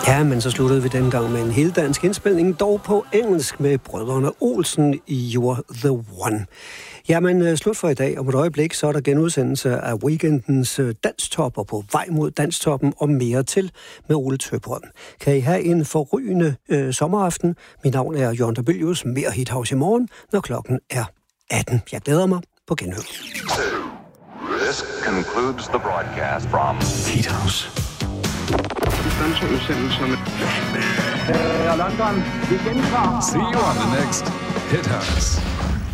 Ja, men så sluttede vi den gang med en helt dansk indspilning, dog på engelsk med brødrene Olsen i You're the One. Jamen, slut for i dag. Om et øjeblik, så er der genudsendelse af weekendens Danstop og på vej mod Danstoppen og mere til med Ole Tøbrøm. Kan I have en forrygende sommeraften? Mit navn er Jørgen Dabelius. Mere Hithouse i morgen, når klokken er 18. Jeg glæder mig på genhør. This concludes the broadcast from Hithouse. London, vi gentager. See you on the next Hithouse.